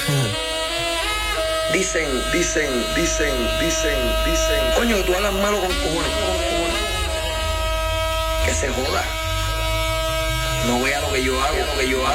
Dicen. Coño, que tú hablas malo con cojones. Que se joda. No vea lo que yo hago,